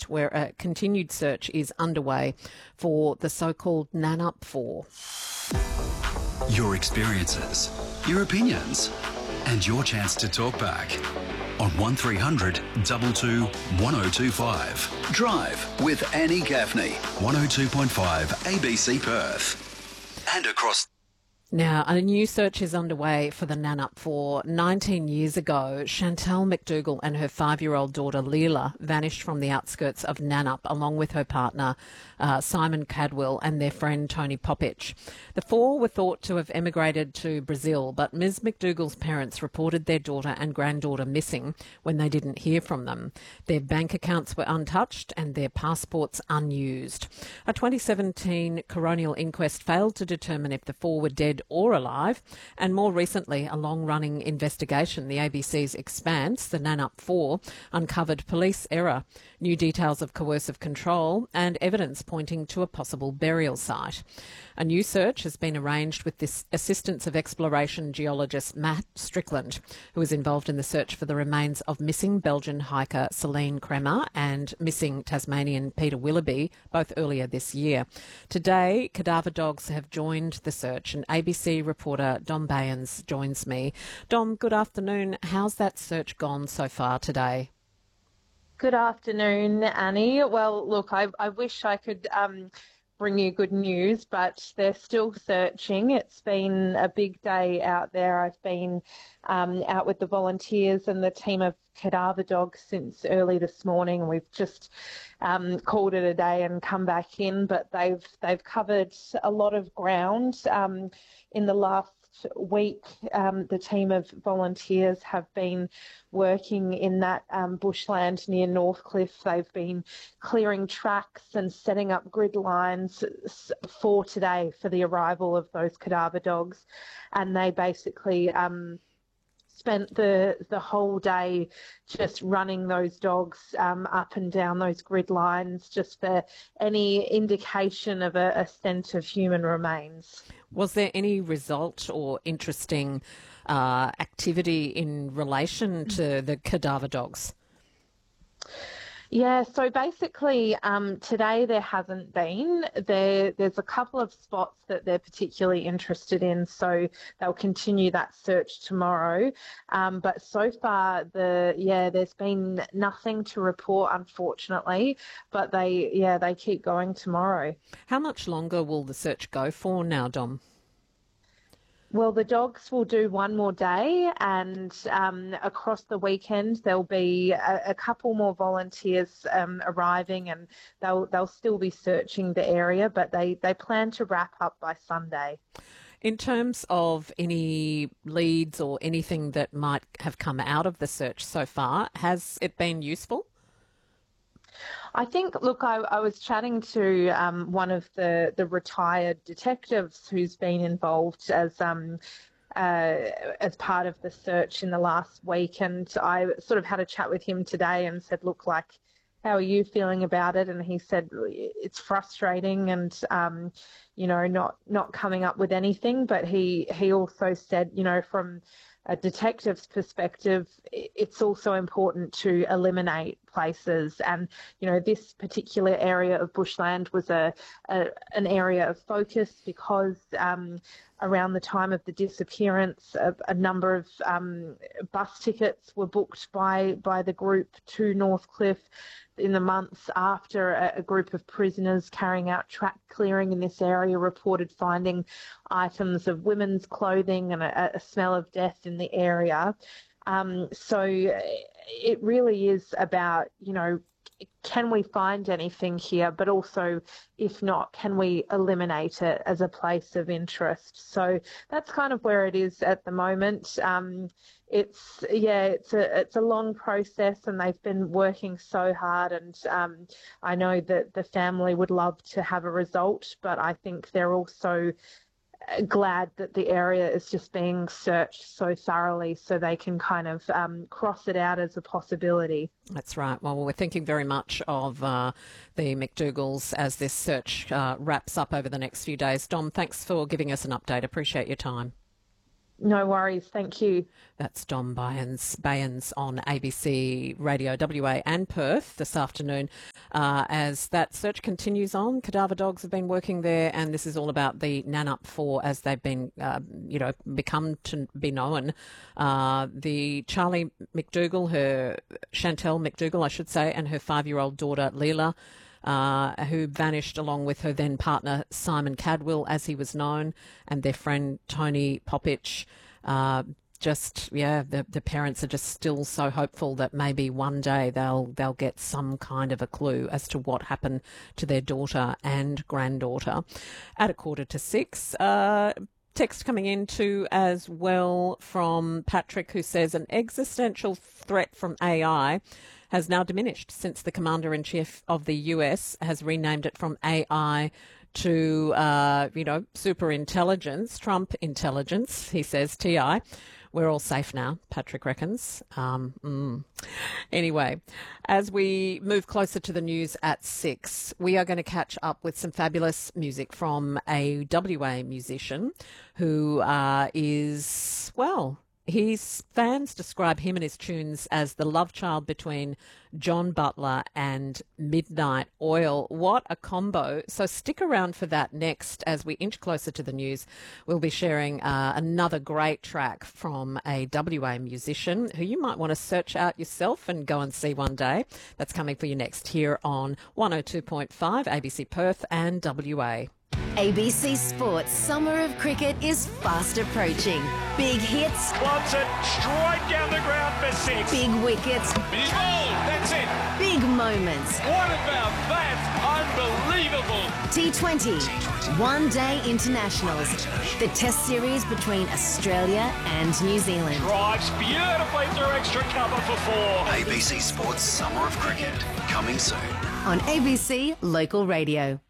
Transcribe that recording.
West, where a continued search is underway for the so-called Nannup 4. Your experiences, your opinions, and your chance to talk back on 1300 22 1025. Drive with Annie Gaffney, 102.5 ABC Perth. And across. Now, a new search is underway for the Nannup 4. 19 years ago, Chantal McDougall and her 5-year-old daughter Leela vanished from the outskirts of Nannup along with her partner Simon Cadwell and their friend Tony Popich. The 4 were thought to have emigrated to Brazil, but Ms McDougall's parents reported their daughter and granddaughter missing when they didn't hear from them. Their bank accounts were untouched and their passports unused. A 2017 coronial inquest failed to determine if the 4 were dead or alive, and more recently a long-running investigation, the ABC's Expanse, the Nannup 4, uncovered police error, new details of coercive control and evidence pointing to a possible burial site. A new search has been arranged with the assistance of exploration geologist Matt Strickland, who was involved in the search for the remains of missing Belgian hiker Celine Kremer and missing Tasmanian Peter Willoughby, both earlier this year. Today, cadaver dogs have joined the search, and ABC reporter Dom Bayens joins me. Dom, good afternoon. How's that search gone so far today? Good afternoon, Annie. Well, look, I wish I could bring you good news, but they're still searching. It's been a big day out there. I've been out with the volunteers and the team of cadaver dogs since early this morning. We've just called it a day and come back in, but they've covered a lot of ground in the last week. The team of volunteers have been working in that bushland near Northcliffe. They've been clearing tracks and setting up grid lines for today for the arrival of those cadaver dogs, and they basically spent the whole day just running those dogs up and down those grid lines just for any indication of a scent of human remains. Was there any result or interesting activity in relation to the cadaver dogs? Yeah, so basically today there hasn't been. There's a couple of spots that they're particularly interested in, so they'll continue that search tomorrow. But so far, there's been nothing to report, unfortunately, but they keep going tomorrow. How much longer will the search go for now, Dom? Well, the dogs will do one more day, and across the weekend there'll be a couple more volunteers arriving, and they'll still be searching the area, but they plan to wrap up by Sunday. In terms of any leads or anything that might have come out of the search so far, has it been useful? I think, look, I was chatting to one of the retired detectives who's been involved as part of the search in the last week, and I sort of had a chat with him today and said, look, like, how are you feeling about it? And he said it's frustrating and, not coming up with anything, but he also said, from a detective's perspective, it's also important to eliminate places. And, this particular area of bushland was an area of focus because around the time of the disappearance, a number of bus tickets were booked by the group to Northcliffe in the months after a group of prisoners carrying out track clearing in this area reported finding items of women's clothing and a smell of death in the area. So it really is about, can we find anything here? But also, if not, can we eliminate it as a place of interest? So that's kind of where it is at the moment. It's a long process, and they've been working so hard. And I know that the family would love to have a result, but I think they're also glad that the area is just being searched so thoroughly so they can kind of cross it out as a possibility. That's right. Well, we're thinking very much of the McDougalls as this search wraps up over the next few days. Dom, thanks for giving us an update. Appreciate your time. No worries. Thank you. That's Dom Bayans on ABC Radio WA and Perth this afternoon. As that search continues on, cadaver dogs have been working there, and this is all about the Nannup 4 as they've been, become to be known. The Charlie McDougall, Chantel McDougall, I should say, and her 5-year-old daughter Leela, who vanished along with her then partner Simon Cadwell, as he was known, and their friend Tony Popich. The parents are just still so hopeful that maybe one day they'll get some kind of a clue as to what happened to their daughter and granddaughter. At 5:45, text coming in too as well from Patrick, who says an existential threat from AI has now diminished since the Commander-in-Chief of the US has renamed it from AI to, super intelligence, Trump intelligence, he says, TI. We're all safe now, Patrick reckons. Anyway, as we move closer to the news at 6, we are going to catch up with some fabulous music from a WA musician who his fans describe him and his tunes as the love child between John Butler and Midnight Oil. What a combo. So stick around for that next. As we inch closer to the news, we'll be sharing another great track from a WA musician who you might want to search out yourself and go and see one day. That's coming for you next here on 102.5 ABC Perth and WA. ABC Sports Summer of Cricket is fast approaching. Big hits. Clubs it straight down the ground for 6. Big wickets. He's bowled. That's it. Big moments. What about that? Unbelievable. T20. One-day internationals. The Test series between Australia and New Zealand. Drives beautifully through extra cover for 4. ABC Sports Summer of Cricket, coming soon. On ABC Local Radio.